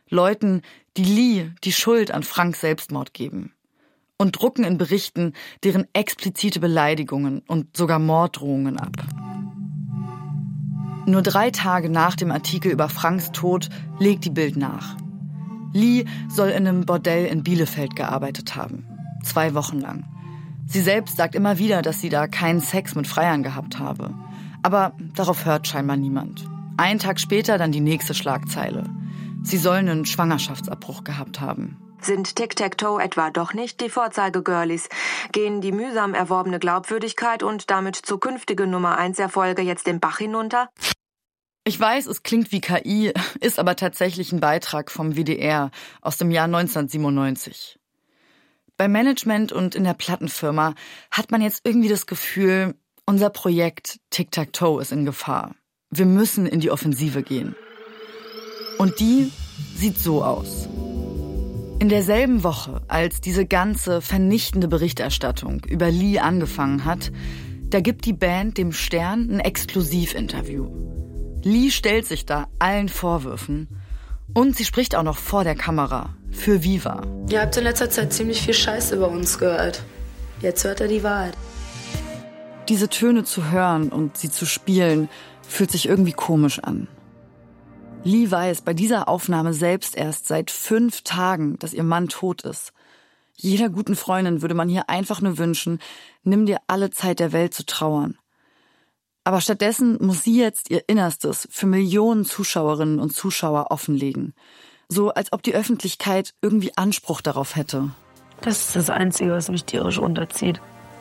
Leuten, die Lee die Schuld an Franks Selbstmord geben. Und drucken in Berichten deren explizite Beleidigungen und sogar Morddrohungen ab. Nur 3 Tage nach dem Artikel über Franks Tod legt die Bild nach. Lee soll in einem Bordell in Bielefeld gearbeitet haben. 2 Wochen lang. Sie selbst sagt immer wieder, dass sie da keinen Sex mit Freiern gehabt habe. Aber darauf hört scheinbar niemand. 1 Tag später dann die nächste Schlagzeile. Sie soll einen Schwangerschaftsabbruch gehabt haben. Sind Tic-Tac-Toe etwa doch nicht die Vorzeige-Girlies? Gehen die mühsam erworbene Glaubwürdigkeit und damit zukünftige Nummer-1-Erfolge jetzt den Bach hinunter? Ich weiß, es klingt wie KI, ist aber tatsächlich ein Beitrag vom WDR aus dem Jahr 1997. Beim Management und in der Plattenfirma hat man jetzt irgendwie das Gefühl, unser Projekt Tic-Tac-Toe ist in Gefahr. Wir müssen in die Offensive gehen. Und die sieht so aus. In derselben Woche, als diese ganze vernichtende Berichterstattung über Lee angefangen hat, da gibt die Band dem Stern ein Exklusivinterview. Lee stellt sich da allen Vorwürfen und sie spricht auch noch vor der Kamera für Viva. Ihr habt in letzter Zeit ziemlich viel Scheiße über uns gehört. Jetzt hört ihr die Wahrheit. Diese Töne zu hören und sie zu spielen, fühlt sich irgendwie komisch an. Lee weiß bei dieser Aufnahme selbst erst seit 5 Tagen, dass ihr Mann tot ist. Jeder guten Freundin würde man hier einfach nur wünschen, nimm dir alle Zeit der Welt zu trauern. Aber stattdessen muss sie jetzt ihr Innerstes für Millionen Zuschauerinnen und Zuschauer offenlegen. So als ob die Öffentlichkeit irgendwie Anspruch darauf hätte. Das ist das Einzige, was mich tierisch runterzieht.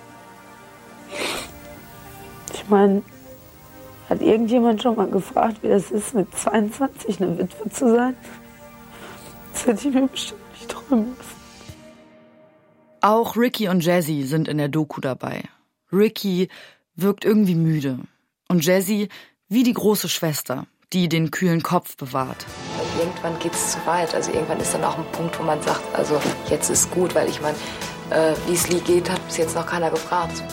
Ich meine, hat irgendjemand schon mal gefragt, wie das ist, mit 22 eine Witwe zu sein? Das hätte ich mir bestimmt nicht träumen müssen. Auch Ricky und Jazzy sind in der Doku dabei. Ricky wirkt irgendwie müde. Und Jazzy wie die große Schwester, die den kühlen Kopf bewahrt. Irgendwann geht's zu weit. Also irgendwann ist dann auch ein Punkt, wo man sagt, also jetzt ist gut, weil ich meine, wie es Lee geht, hat bis jetzt noch keiner gefragt.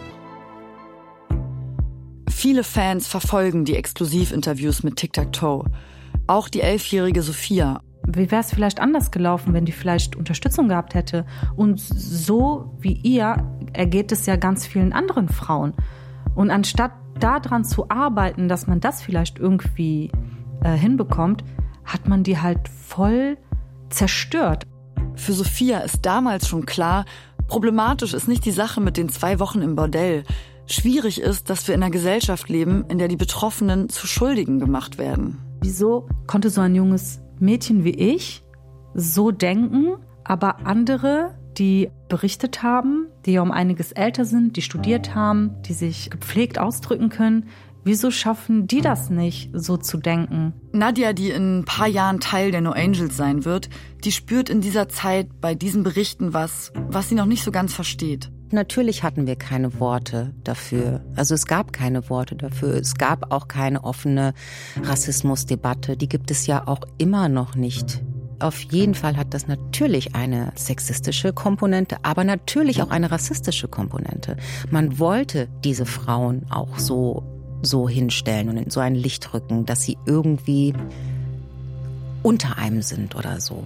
Viele Fans verfolgen die Exklusivinterviews mit Tic-Tac-Toe. Auch die 11-jährige Sophia. Wie wäre es vielleicht anders gelaufen, wenn die vielleicht Unterstützung gehabt hätte? Und so wie ihr ergeht es ja ganz vielen anderen Frauen. Und anstatt daran zu arbeiten, dass man das vielleicht irgendwie hinbekommt, hat man die halt voll zerstört. Für Sophia ist damals schon klar, problematisch ist nicht die Sache mit den 2 Wochen im Bordell. Schwierig ist, dass wir in einer Gesellschaft leben, in der die Betroffenen zu Schuldigen gemacht werden. Wieso konnte so ein junges Mädchen wie ich so denken, aber andere, die berichtet haben, die ja um einiges älter sind, die studiert haben, die sich gepflegt ausdrücken können, wieso schaffen die das nicht, so zu denken? Nadia, die in ein paar Jahren Teil der No Angels sein wird, die spürt in dieser Zeit bei diesen Berichten was sie noch nicht so ganz versteht. Natürlich hatten wir keine Worte dafür. Also es gab keine Worte dafür. Es gab auch keine offene Rassismusdebatte. Die gibt es ja auch immer noch nicht. Auf jeden Fall hat das natürlich eine sexistische Komponente, aber natürlich auch eine rassistische Komponente. Man wollte diese Frauen auch so hinstellen und in so ein Licht rücken, dass sie irgendwie unter einem sind oder so.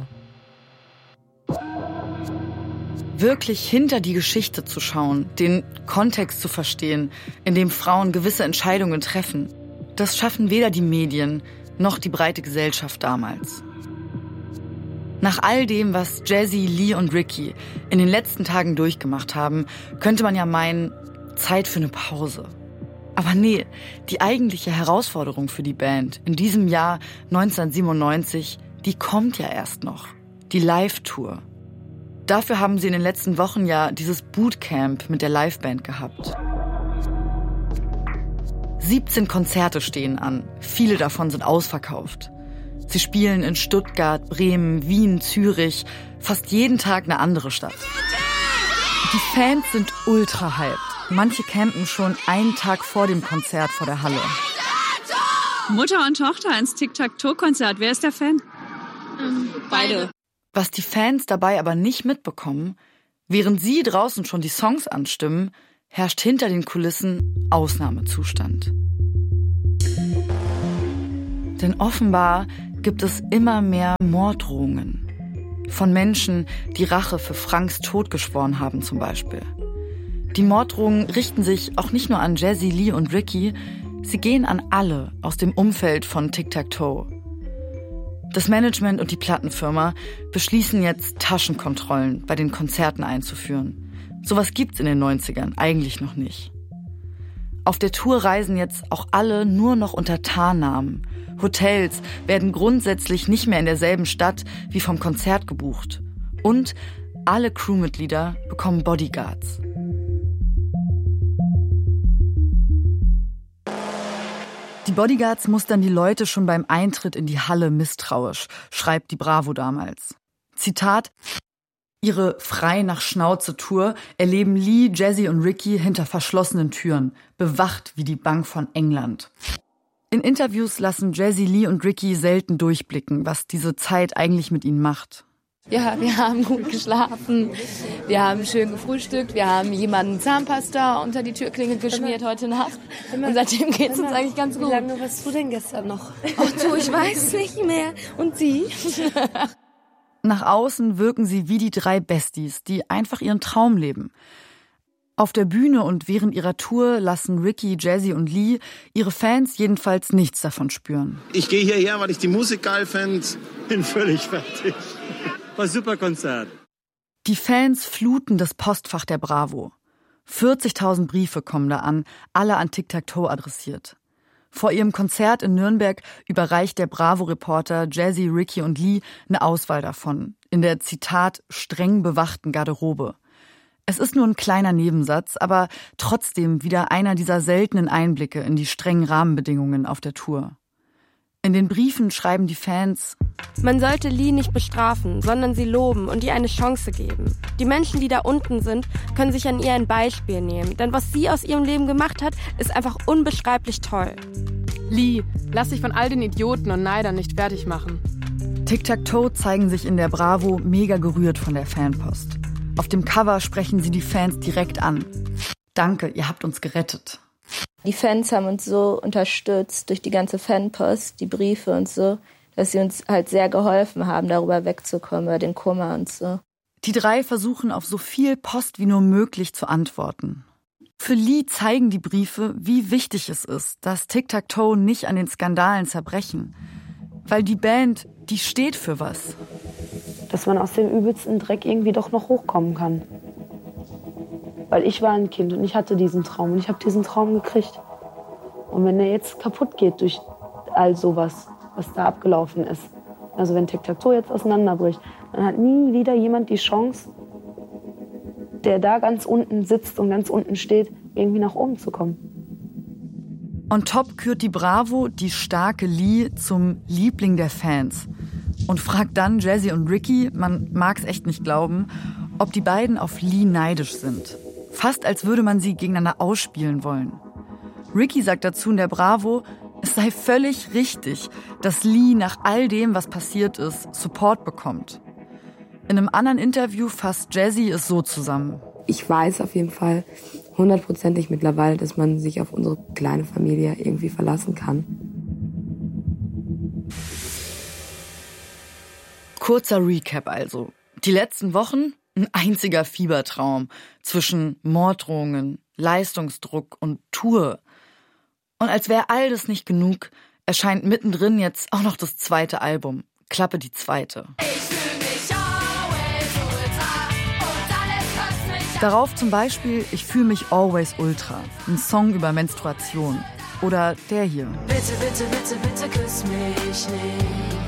Wirklich hinter die Geschichte zu schauen, den Kontext zu verstehen, in dem Frauen gewisse Entscheidungen treffen, das schaffen weder die Medien noch die breite Gesellschaft damals. Nach all dem, was Jazzy, Lee und Ricky in den letzten Tagen durchgemacht haben, könnte man ja meinen, Zeit für eine Pause. Aber nee, die eigentliche Herausforderung für die Band in diesem Jahr 1997, die kommt ja erst noch. Die Live-Tour. Dafür haben sie in den letzten Wochen ja dieses Bootcamp mit der Liveband gehabt. 17 Konzerte stehen an, viele davon sind ausverkauft. Sie spielen in Stuttgart, Bremen, Wien, Zürich, fast jeden Tag eine andere Stadt. Die Fans sind ultra hyped. Manche campen schon einen Tag vor dem Konzert vor der Halle. Mutter und Tochter ins Tic-Tac-Toe-Konzert. Wer ist der Fan? Beide. Was die Fans dabei aber nicht mitbekommen, während sie draußen schon die Songs anstimmen, herrscht hinter den Kulissen Ausnahmezustand. Denn offenbar gibt es immer mehr Morddrohungen. Von Menschen, die Rache für Franks Tod geschworen haben zum Beispiel. Die Morddrohungen richten sich auch nicht nur an Jessie, Lee und Ricky, sie gehen an alle aus dem Umfeld von Tic Tac Toe. Das Management und die Plattenfirma beschließen jetzt, Taschenkontrollen bei den Konzerten einzuführen. Sowas gibt's in den 90ern eigentlich noch nicht. Auf der Tour reisen jetzt auch alle nur noch unter Tarnnamen. Hotels werden grundsätzlich nicht mehr in derselben Stadt wie vom Konzert gebucht. Und alle Crewmitglieder bekommen Bodyguards. Die Bodyguards mustern die Leute schon beim Eintritt in die Halle misstrauisch, schreibt die Bravo damals. Zitat: Ihre frei nach Schnauze-Tour erleben Lee, Jessie und Ricky hinter verschlossenen Türen, bewacht wie die Bank von England. In Interviews lassen Jessie, Lee und Ricky selten durchblicken, was diese Zeit eigentlich mit ihnen macht. Ja, wir haben gut geschlafen, wir haben schön gefrühstückt, wir haben jemanden Zahnpasta unter die Türklinge geschmiert heute Nacht und seitdem geht's uns eigentlich ganz gut. Wie lange warst du denn gestern noch? Ach du, ich weiß nicht mehr. Und Sie? Nach außen wirken sie wie die 3 Besties, die einfach ihren Traum leben. Auf der Bühne und während ihrer Tour lassen Ricky, Jessie und Lee ihre Fans jedenfalls nichts davon spüren. Ich gehe hierher, weil ich die Musik geil finde. Bin völlig fertig. War ein super Konzert. Die Fans fluten das Postfach der Bravo. 40.000 Briefe kommen da an, alle an Tic Tac Toe adressiert. Vor ihrem Konzert in Nürnberg überreicht der Bravo-Reporter Jessie, Ricky und Lee eine Auswahl davon, in der, Zitat, streng bewachten Garderobe. Es ist nur ein kleiner Nebensatz, aber trotzdem wieder einer dieser seltenen Einblicke in die strengen Rahmenbedingungen auf der Tour. In den Briefen schreiben die Fans: Man sollte Lee nicht bestrafen, sondern sie loben und ihr eine Chance geben. Die Menschen, die da unten sind, können sich an ihr ein Beispiel nehmen. Denn was sie aus ihrem Leben gemacht hat, ist einfach unbeschreiblich toll. Lee, lass dich von all den Idioten und Neidern nicht fertig machen. Tic Tac Toe zeigen sich in der Bravo mega gerührt von der Fanpost. Auf dem Cover sprechen sie die Fans direkt an. Danke, ihr habt uns gerettet. Die Fans haben uns so unterstützt durch die ganze Fanpost, die Briefe und so, dass sie uns halt sehr geholfen haben, darüber wegzukommen, über den Kummer und so. Die 3 versuchen auf so viel Post wie nur möglich zu antworten. Für Lee zeigen die Briefe, wie wichtig es ist, dass Tic Tac Toe nicht an den Skandalen zerbrechen. Weil die Band, die steht für was. Dass man aus dem übelsten Dreck irgendwie doch noch hochkommen kann. Weil ich war ein Kind und ich hatte diesen Traum und ich habe diesen Traum gekriegt. Und wenn der jetzt kaputt geht durch all sowas, was da abgelaufen ist, also wenn Tic Tac Toe jetzt auseinanderbricht, dann hat nie wieder jemand die Chance, der da ganz unten sitzt und ganz unten steht, irgendwie nach oben zu kommen. On top kürt die Bravo die starke Lee zum Liebling der Fans und fragt dann Jessie und Ricky, man mag's echt nicht glauben, ob die beiden auf Lee neidisch sind. Fast als würde man sie gegeneinander ausspielen wollen. Ricky sagt dazu in der Bravo, es sei völlig richtig, dass Lee nach all dem, was passiert ist, Support bekommt. In einem anderen Interview fasst Jessie es so zusammen. Ich weiß auf jeden Fall 100%ig mittlerweile, dass man sich auf unsere kleine Familie irgendwie verlassen kann. Kurzer Recap also. Die letzten Wochen, ein einziger Fiebertraum zwischen Morddrohungen, Leistungsdruck und Tour. Und als wäre all das nicht genug, erscheint mittendrin jetzt auch noch das 2. Album, Klappe die 2. Darauf zum Beispiel Ich fühle mich always ultra, ein Song über Menstruation. Oder der hier. Bitte, bitte, bitte, bitte küss mich nicht.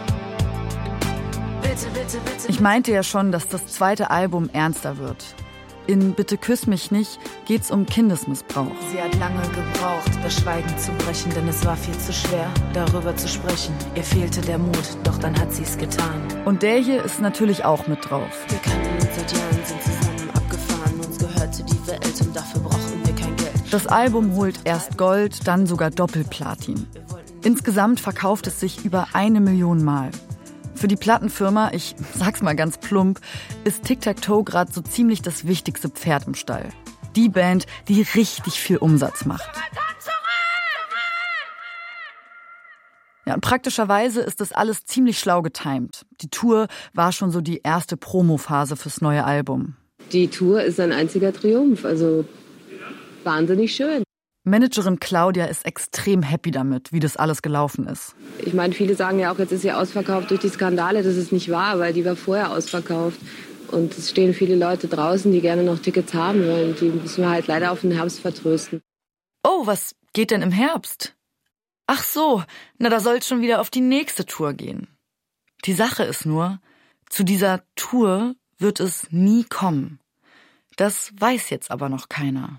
Bitte, bitte, bitte. Ich meinte ja schon, dass das 2. Album ernster wird. In Bitte küss mich nicht geht's um Kindesmissbrauch. Sie hat lange gebraucht, das Schweigen zu brechen, denn es war viel zu schwer, darüber zu sprechen. Ihr fehlte der Mut, doch dann hat sie's getan. Und der hier ist natürlich auch mit drauf. Wir kannten uns seit Jahren, sind zusammen abgefahren, uns gehörte die Welt und dafür brauchten wir kein Geld. Das Album holt erst Gold, dann sogar Doppelplatin. Insgesamt verkauft es sich über 1 Million Mal. Für die Plattenfirma, ich sag's mal ganz plump, ist Tic Tac Toe gerade so ziemlich das wichtigste Pferd im Stall. Die Band, die richtig viel Umsatz macht. Ja, und praktischerweise ist das alles ziemlich schlau getimt. Die Tour war schon so die erste Promophase fürs neue Album. Die Tour ist ein einziger Triumph, also wahnsinnig schön. Managerin Claudia ist extrem happy damit, wie das alles gelaufen ist. Ich meine, viele sagen ja auch, jetzt ist sie ausverkauft durch die Skandale. Das ist nicht wahr, weil die war vorher ausverkauft. Und es stehen viele Leute draußen, die gerne noch Tickets haben wollen. Die müssen wir halt leider auf den Herbst vertrösten. Oh, was geht denn im Herbst? Ach so, na da soll's schon wieder auf die nächste Tour gehen. Die Sache ist nur, zu dieser Tour wird es nie kommen. Das weiß jetzt aber noch keiner.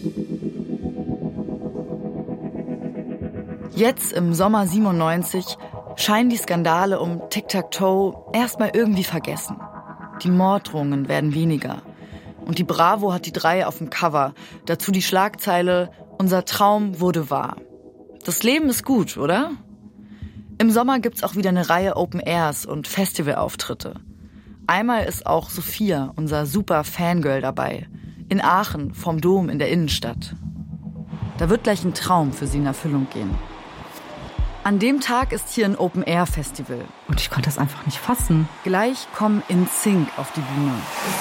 Jetzt im Sommer 97 scheinen die Skandale um Tic-Tac-Toe erstmal irgendwie vergessen. Die Morddrohungen werden weniger. Und die Bravo hat die 3 auf dem Cover. Dazu die Schlagzeile: Unser Traum wurde wahr. Das Leben ist gut, oder? Im Sommer gibt's auch wieder eine Reihe Open Airs und Festivalauftritte. Einmal ist auch Sophia, unser super Fangirl, dabei. In Aachen, vorm Dom in der Innenstadt. Da wird gleich ein Traum für sie in Erfüllung gehen. An dem Tag ist hier ein Open-Air-Festival. Und ich konnte das einfach nicht fassen. Gleich kommen NSYNC auf die Bühne.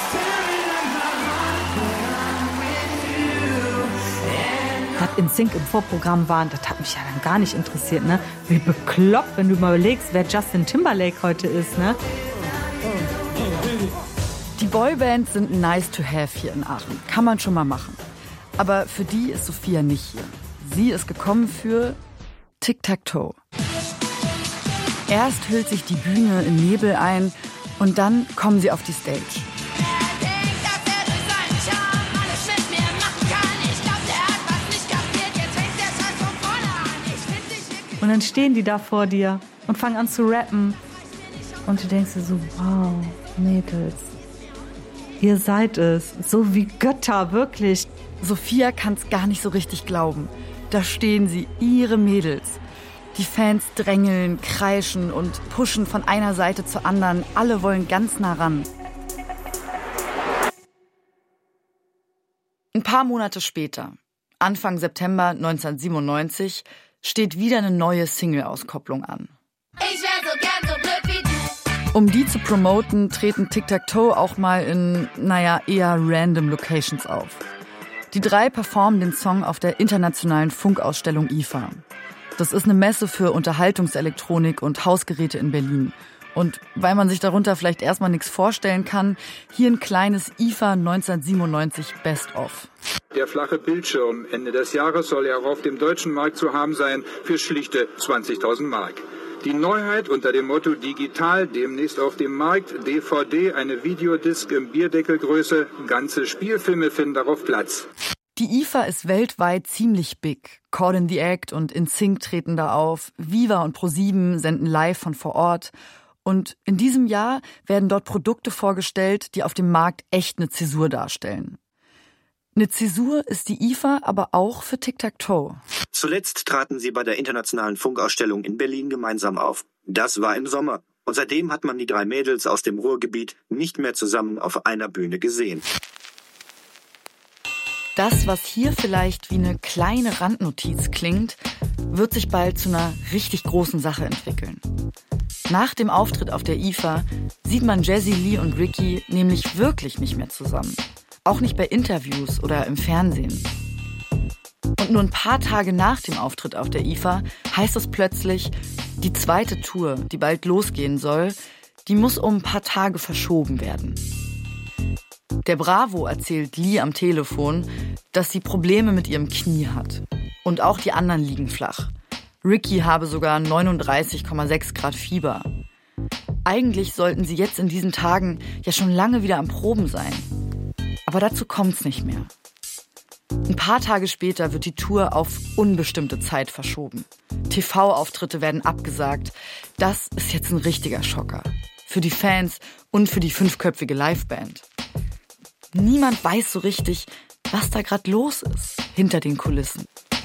Dass NSYNC im Vorprogramm waren, das hat mich ja dann gar nicht interessiert, ne? Wie bekloppt, wenn du mal überlegst, wer Justin Timberlake heute ist, ne? Die Boybands sind nice to have hier in Aachen. Kann man schon mal machen. Aber für die ist Sophia nicht hier. Sie ist gekommen für Tic-Tac-Toe. Erst hüllt sich die Bühne in Nebel ein und dann kommen sie auf die Stage. Und dann stehen die da vor dir und fangen an zu rappen. Und du denkst dir so, wow, Mädels, ihr seid es. So wie Götter, wirklich. Sophia kann's gar nicht so richtig glauben. Da stehen sie, ihre Mädels. Die Fans drängeln, kreischen und pushen von einer Seite zur anderen. Alle wollen ganz nah ran. Ein paar Monate später, Anfang September 1997, steht wieder eine neue Single-Auskopplung an. Ich wär so gern so blöd wie du. Um die zu promoten, treten Tic-Tac-Toe auch mal in, eher random Locations auf. Die 3 performen den Song auf der internationalen Funkausstellung IFA. Das ist eine Messe für Unterhaltungselektronik und Hausgeräte in Berlin. Und weil man sich darunter vielleicht erstmal nichts vorstellen kann, hier ein kleines IFA 1997 Best-of. Der flache Bildschirm Ende des Jahres soll ja auch auf dem deutschen Markt zu haben sein für schlichte 20.000 Mark. Die Neuheit unter dem Motto Digital demnächst auf dem Markt, DVD, eine Videodisc in Bierdeckelgröße, ganze Spielfilme finden darauf Platz. Die IFA ist weltweit ziemlich big. Caught in the Act und NSYNC treten da auf, Viva und ProSieben senden live von vor Ort. Und in diesem Jahr werden dort Produkte vorgestellt, die auf dem Markt echt eine Zäsur darstellen. Eine Zäsur ist die IFA aber auch für Tic-Tac-Toe. Zuletzt traten sie bei der internationalen Funkausstellung in Berlin gemeinsam auf. Das war im Sommer. Und seitdem hat man die 3 Mädels aus dem Ruhrgebiet nicht mehr zusammen auf einer Bühne gesehen. Das, was hier vielleicht wie eine kleine Randnotiz klingt, wird sich bald zu einer richtig großen Sache entwickeln. Nach dem Auftritt auf der IFA sieht man Jessie Lee und Ricky nämlich wirklich nicht mehr zusammen. Auch nicht bei Interviews oder im Fernsehen. Und nur ein paar Tage nach dem Auftritt auf der IFA heißt es plötzlich, die zweite Tour, die bald losgehen soll, die muss um ein paar Tage verschoben werden. Der Bravo erzählt Lee am Telefon, dass sie Probleme mit ihrem Knie hat. Und auch die anderen liegen flach. Ricky habe sogar 39,6 Grad Fieber. Eigentlich sollten sie jetzt in diesen Tagen ja schon lange wieder am Proben sein. Aber dazu kommt's nicht mehr. Ein paar Tage später wird die Tour auf unbestimmte Zeit verschoben. TV-Auftritte werden abgesagt. Das ist jetzt ein richtiger Schocker. Für die Fans und für die 5-köpfige Liveband. Niemand weiß so richtig, was da gerade los ist, hinter den Kulissen.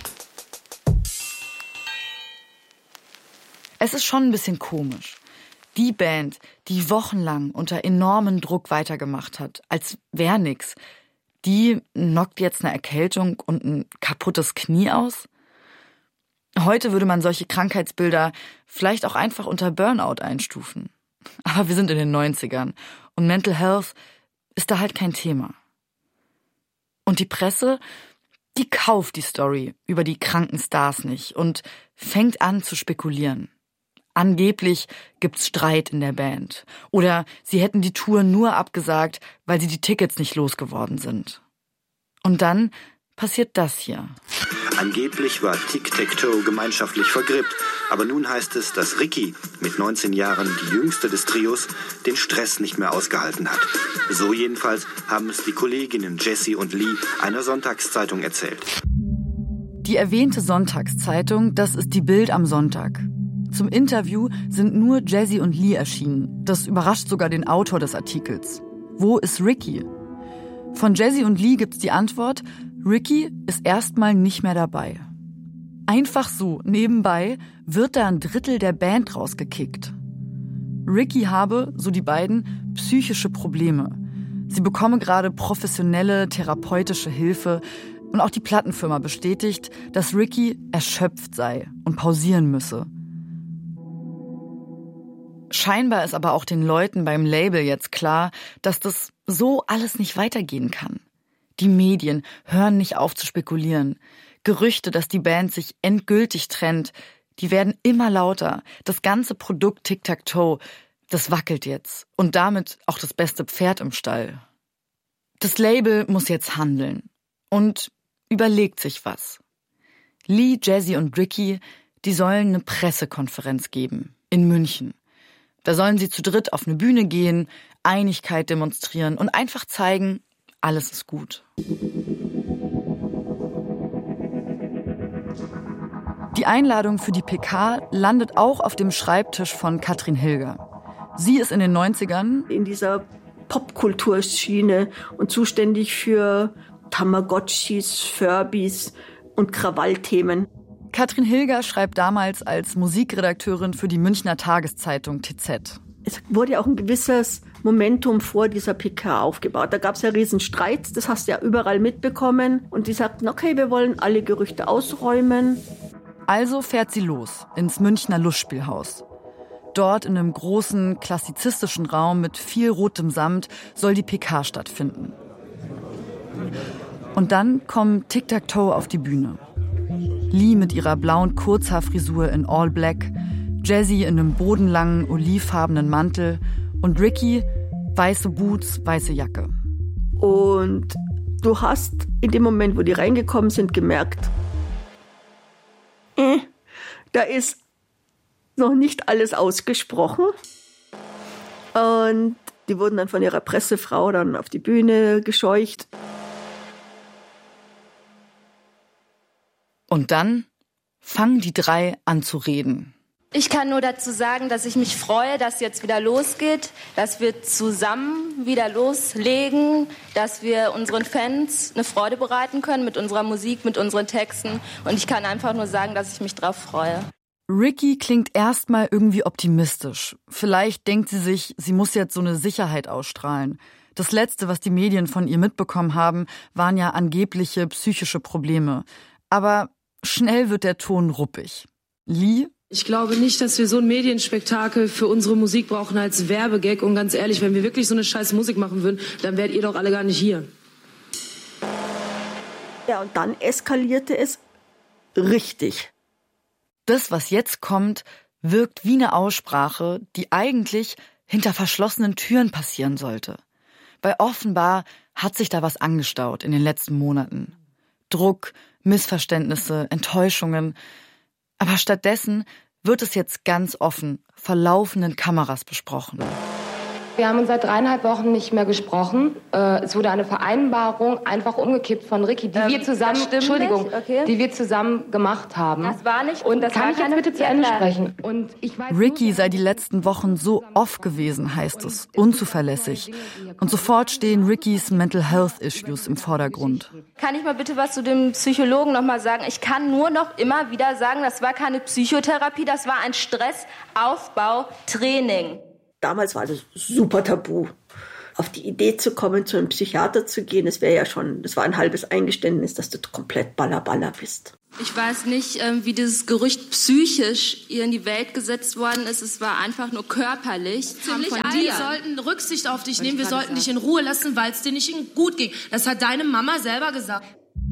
Es ist schon ein bisschen komisch. Die Band, die wochenlang unter enormem Druck weitergemacht hat, als wäre nix, die knockt jetzt eine Erkältung und ein kaputtes Knie aus? Heute würde man solche Krankheitsbilder vielleicht auch einfach unter Burnout einstufen. Aber wir sind in den 90ern und Mental Health ist da halt kein Thema. Und die Presse, die kauft die Story über die kranken Stars nicht und fängt an zu spekulieren. Angeblich gibt's Streit in der Band. Oder sie hätten die Tour nur abgesagt, weil sie die Tickets nicht losgeworden sind. Und dann passiert das hier. Angeblich war Tic-Tac-Toe gemeinschaftlich vergrippt. Aber nun heißt es, dass Ricky, mit 19 Jahren die jüngste des Trios, den Stress nicht mehr ausgehalten hat. So jedenfalls haben es die Kolleginnen Jessie und Lee einer Sonntagszeitung erzählt. Die erwähnte Sonntagszeitung, das ist die Bild am Sonntag. Zum Interview sind nur Jessie und Lee erschienen. Das überrascht sogar den Autor des Artikels. Wo ist Ricky? Von Jessie und Lee gibt's die Antwort, Ricky ist erstmal nicht mehr dabei. Einfach so, nebenbei, wird da ein Drittel der Band rausgekickt. Ricky habe, so die beiden, psychische Probleme. Sie bekomme gerade professionelle, therapeutische Hilfe und auch die Plattenfirma bestätigt, dass Ricky erschöpft sei und pausieren müsse. Scheinbar ist aber auch den Leuten beim Label jetzt klar, dass das so alles nicht weitergehen kann. Die Medien hören nicht auf zu spekulieren. Gerüchte, dass die Band sich endgültig trennt, die werden immer lauter. Das ganze Produkt Tic-Tac-Toe, das wackelt jetzt. Und damit auch das beste Pferd im Stall. Das Label muss jetzt handeln und überlegt sich was. Lee, Jessie und Ricky, die sollen eine Pressekonferenz geben in München. Da sollen sie zu dritt auf eine Bühne gehen, Einigkeit demonstrieren und einfach zeigen, alles ist gut. Die Einladung für die PK landet auch auf dem Schreibtisch von Katrin Hilger. Sie ist in den 90ern in dieser Popkulturschiene und zuständig für Tamagotchis, Furbies und Krawallthemen. Katrin Hilger schreibt damals als Musikredakteurin für die Münchner Tageszeitung TZ. Es wurde auch ein gewisses Momentum vor dieser PK aufgebaut. Da gab es ja riesen Streits, das hast du ja überall mitbekommen. Und die sagten, okay, wir wollen alle Gerüchte ausräumen. Also fährt sie los ins Münchner Lustspielhaus. Dort in einem großen, klassizistischen Raum mit viel rotem Samt soll die PK stattfinden. Und dann kommt Tic-Tac-Toe auf die Bühne. Lee mit ihrer blauen Kurzhaarfrisur in All Black, Jessie in einem bodenlangen, olivfarbenen Mantel und Ricky weiße Boots, weiße Jacke. Und du hast in dem Moment, wo die reingekommen sind, gemerkt, da ist noch nicht alles ausgesprochen. Und die wurden dann von ihrer Pressefrau dann auf die Bühne gescheucht. Und dann fangen die drei an zu reden. Ich kann nur dazu sagen, dass ich mich freue, dass jetzt wieder losgeht, dass wir zusammen wieder loslegen, dass wir unseren Fans eine Freude bereiten können mit unserer Musik, mit unseren Texten. Und ich kann einfach nur sagen, dass ich mich drauf freue. Ricky klingt erstmal irgendwie optimistisch. Vielleicht denkt sie sich, sie muss jetzt so eine Sicherheit ausstrahlen. Das Letzte, was die Medien von ihr mitbekommen haben, waren ja angebliche psychische Probleme. Aber schnell wird der Ton ruppig. Lee? Ich glaube nicht, dass wir so ein Medienspektakel für unsere Musik brauchen als Werbegag. Und ganz ehrlich, wenn wir wirklich so eine scheiß Musik machen würden, dann wärt ihr doch alle gar nicht hier. Ja, und dann eskalierte es richtig. Das, was jetzt kommt, wirkt wie eine Aussprache, die eigentlich hinter verschlossenen Türen passieren sollte. Weil offenbar hat sich da was angestaut in den letzten Monaten. Druck, Missverständnisse, Enttäuschungen. Aber stattdessen wird es jetzt ganz offen vor laufenden Kameras besprochen. Wir haben uns seit 3,5 Wochen nicht mehr gesprochen. Es wurde eine Vereinbarung einfach umgekippt von Ricky, die wir zusammen, die wir zusammen gemacht haben. Das war nicht. Und das kann ich jetzt bitte zu Ende sprechen. Und ich weiß Ricky sei die letzten Wochen so off gewesen, heißt es, unzuverlässig. Und sofort stehen Rickys Mental Health Issues im Vordergrund. Kann ich mal bitte was zu dem Psychologen noch mal sagen? Ich kann nur noch immer wieder sagen, das war keine Psychotherapie, das war ein Stressaufbautraining. Damals war das super tabu. Auf die Idee zu kommen, zu einem Psychiater zu gehen, das war ein halbes Eingeständnis, dass du komplett Baller bist. Ich weiß nicht, wie dieses Gerücht psychisch ihr in die Welt gesetzt worden ist. Es war einfach nur körperlich. Wir sollten Rücksicht auf dich nehmen. Wir sollten dich in Ruhe lassen, weil es dir nicht gut ging. Das hat deine Mama selber gesagt.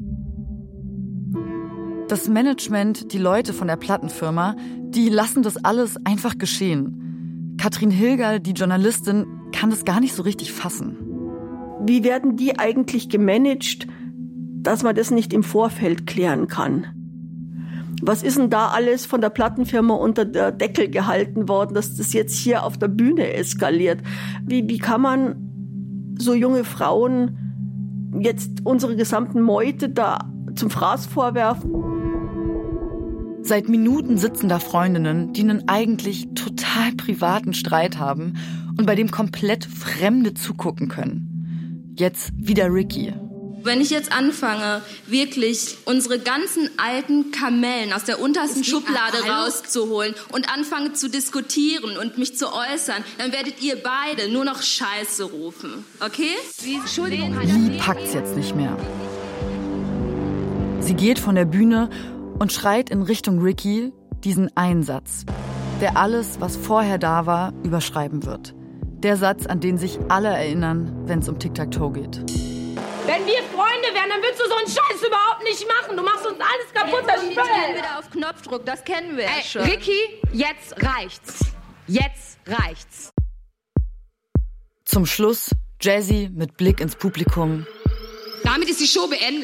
Das Management, die Leute von der Plattenfirma, die lassen das alles einfach geschehen. Katrin Hilger, die Journalistin, kann das gar nicht so richtig fassen. Wie werden die eigentlich gemanagt, dass man das nicht im Vorfeld klären kann? Was ist denn da alles von der Plattenfirma unter der Deckel gehalten worden, dass das jetzt hier auf der Bühne eskaliert? Wie kann man so junge Frauen jetzt unsere gesamten Meute da zum Fraß vorwerfen? Seit Minuten sitzen da Freundinnen, die einen eigentlich total privaten Streit haben und bei dem komplett Fremde zugucken können. Jetzt wieder Ricky. Wenn ich jetzt anfange, wirklich unsere ganzen alten Kamellen aus der untersten Schublade rauszuholen und anfange zu diskutieren und mich zu äußern, dann werdet ihr beide nur noch Scheiße rufen. Okay? Entschuldigung. Lee packt's jetzt nicht mehr. Sie geht von der Bühne und schreit in Richtung Ricky diesen Einsatz, der alles, was vorher da war, überschreiben wird. Der Satz, an den sich alle erinnern, wenn es um Tic-Tac-Toe geht. Wenn wir Freunde wären, dann würdest du so einen Scheiß überhaupt nicht machen. Du machst uns alles kaputt. Das ist wieder auf Knopfdruck, das kennen wir ja schon. Ricky, jetzt reicht's. Jetzt reicht's. Zum Schluss Jazzy mit Blick ins Publikum. Damit ist die Show beendet.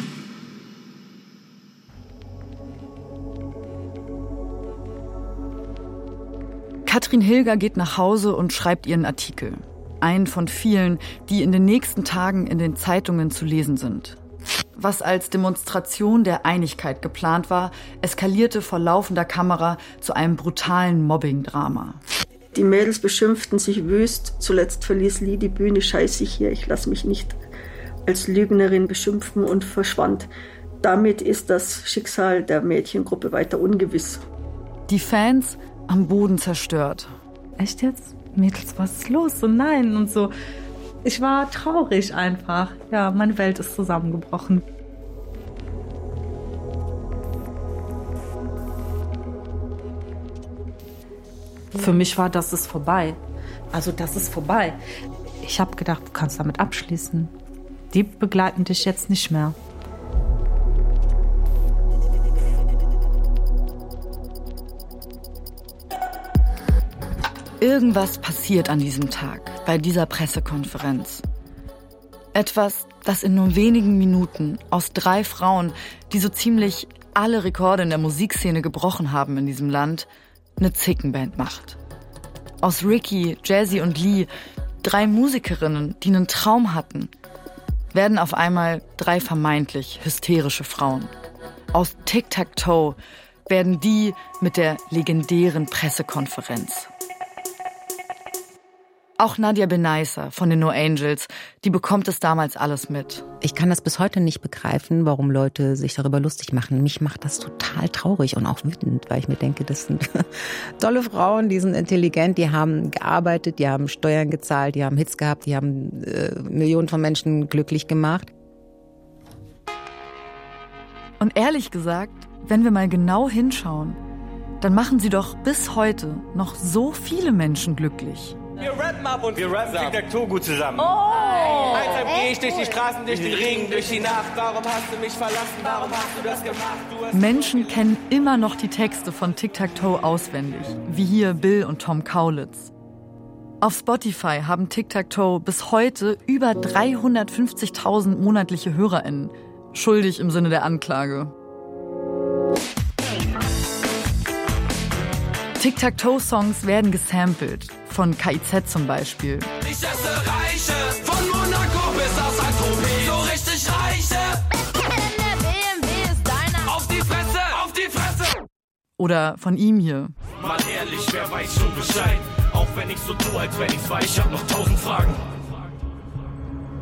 Katrin Hilger geht nach Hause und schreibt ihren Artikel. Einen von vielen, die in den nächsten Tagen in den Zeitungen zu lesen sind. Was als Demonstration der Einigkeit geplant war, eskalierte vor laufender Kamera zu einem brutalen Mobbing-Drama. Die Mädels beschimpften sich wüst. Zuletzt verließ Lee die Bühne. Scheiße hier, ich lasse mich nicht als Lügnerin beschimpfen und verschwand. Damit ist das Schicksal der Mädchengruppe weiter ungewiss. Die Fans am Boden zerstört. Echt jetzt? Mädels, was ist los? Und nein und so. Ich war traurig einfach. Ja, meine Welt ist zusammengebrochen. Für mich war das ist vorbei. Also das ist vorbei. Ich habe gedacht, du kannst damit abschließen. Die begleiten dich jetzt nicht mehr. Irgendwas passiert an diesem Tag, bei dieser Pressekonferenz. Etwas, das in nur wenigen Minuten aus 3 Frauen, die so ziemlich alle Rekorde in der Musikszene gebrochen haben in diesem Land, eine Zickenband macht. Aus Ricky, Jazzy und Lee, 3 Musikerinnen, die einen Traum hatten, werden auf einmal 3 vermeintlich hysterische Frauen. Aus Tic-Tac-Toe werden die mit der legendären Pressekonferenz. Auch Nadia Benaissa von den No Angels, die bekommt es damals alles mit. Ich kann das bis heute nicht begreifen, warum Leute sich darüber lustig machen. Mich macht das total traurig und auch wütend, weil ich mir denke, das sind tolle Frauen, die sind intelligent, die haben gearbeitet, die haben Steuern gezahlt, die haben Hits gehabt, die haben Millionen von Menschen glücklich gemacht. Und ehrlich gesagt, wenn wir mal genau hinschauen, dann machen sie doch bis heute noch so viele Menschen glücklich. Wir rappen ab und wir rappen Tic-Tac-Toe gut zusammen. Oh! Deshalb geh ich durch die Straßen, durch den Regen, durch die Nacht. Warum hast du mich verlassen? Warum hast du das gemacht? Menschen kennen immer noch die Texte von Tic-Tac-Toe auswendig, wie hier Bill und Tom Kaulitz. Auf Spotify haben Tic-Tac-Toe bis heute über 350.000 monatliche HörerInnen. Schuldig im Sinne der Anklage. Tic-Tac-Toe-Songs werden gesampelt, von KIZ zum Beispiel. Ich esse Reiche, von Monaco bis aus Saint-Tropez. So richtig Reiche. Der BMW ist deiner. Auf die Fresse, auf die Fresse. Oder von ihm hier. Mal ehrlich, wer weiß schon Bescheid? Auch wenn ich so tue, als wenn ich's weiß, ich hab noch 1000 Fragen.